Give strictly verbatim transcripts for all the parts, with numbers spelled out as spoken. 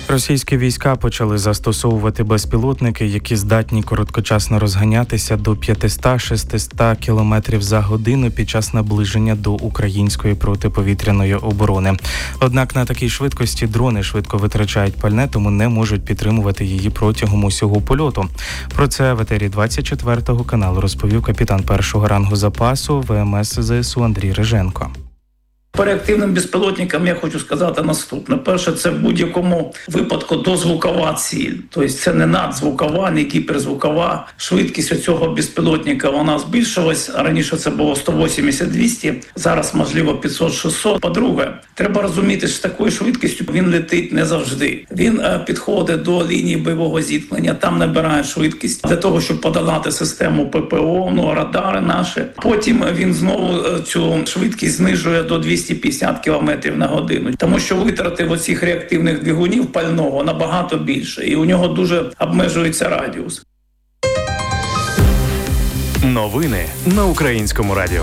Російські війська почали застосовувати безпілотники, які здатні короткочасно розганятися до п'ятсот-шістсот кілометрів за годину під час наближення до української протиповітряної оборони. Однак на такій швидкості дрони швидко витрачають пальне, тому не можуть підтримувати її протягом усього польоту. Про це в етері двадцять четвертого каналу розповів капітан першого рангу запасу ВМС ЗСУ Андрій Риженко. По реактивним безпілотникам я хочу сказати наступне. Перше, це в будь-якому випадку дозвукова ціль. Тобто це не надзвукова, не гіперзвукова. Швидкість цього безпілотника вона збільшилась. Раніше це було сто вісімдесят - двісті, зараз можливо п'ятсот - шістсот. По-друге, треба розуміти, що з такою швидкістю він летить не завжди. Він е, підходить до лінії бойового зіткнення, там набирає швидкість для того, щоб подолати систему ППО, ну, радари наші. Потім він знову е, цю швидкість знижує до двісті п'ятдесят кілометрів на годину. Тому що витрати в оцих реактивних двигунів пального набагато більше. І у нього дуже обмежується радіус. Новини на Українському радіо.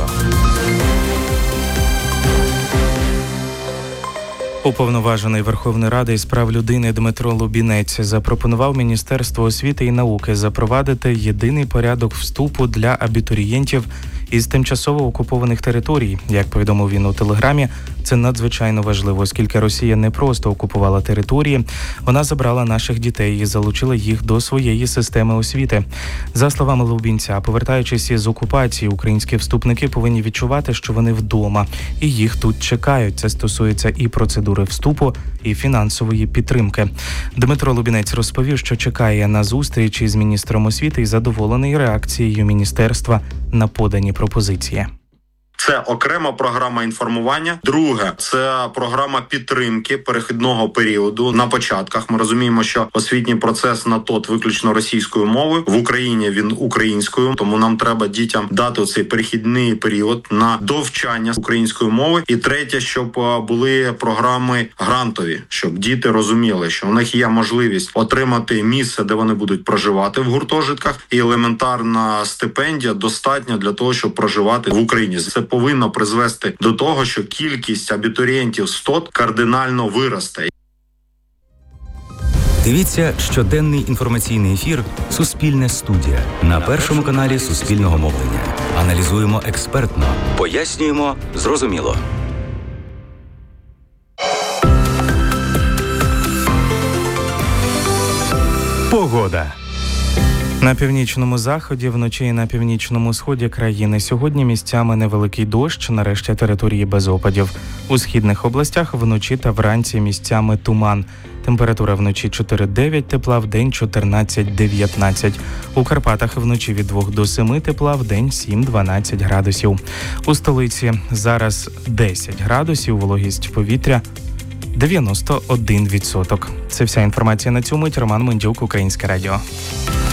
Уповноважений Верховної Ради із прав людини Дмитро Лубінець запропонував Міністерству освіти і науки запровадити єдиний порядок вступу для абітурієнтів із тимчасово окупованих територій. Як повідомив він у Телеграмі, це надзвичайно важливо, оскільки Росія не просто окупувала території, вона забрала наших дітей і залучила їх до своєї системи освіти. За словами Лубінця, повертаючись із окупації, українські вступники повинні відчувати, що вони вдома і їх тут чекають. Це стосується і процедури вступу, і фінансової підтримки. Дмитро Лубінець розповів, що чекає на зустріч із міністром освіти і задоволений реакцією міністерства на подані пропозиції. Це окрема програма інформування. Друге – це програма підтримки перехідного періоду на початках. Ми розуміємо, що освітній процес на ТОТ виключно російською мовою. В Україні він українською, тому нам треба дітям дати цей перехідний період на довчання української мови. І третє, щоб були програми грантові, щоб діти розуміли, що у них є можливість отримати місце, де вони будуть проживати в гуртожитках, і елементарна стипендія достатня для того, щоб проживати в Україні. Це повинно призвести до того, що кількість абітурієнтів з ТОТ кардинально виросте. Дивіться щоденний інформаційний ефір «Суспільне студія» на Першому каналі Суспільного мовлення. Аналізуємо експертно, пояснюємо зрозуміло. Погода. На північному заході, вночі і на північному сході країни сьогодні місцями невеликий дощ, нарешті території без опадів. У східних областях вночі та вранці місцями туман. Температура вночі чотири - дев'ять тепла, вдень чотирнадцять - дев'ятнадцять. У Карпатах вночі від двох до семи тепла, вдень сім - дванадцять градусів. У столиці зараз десять градусів, вологість повітря дев'яносто один відсоток. Це вся інформація на цю мить. Роман Мендюк, Українське радіо.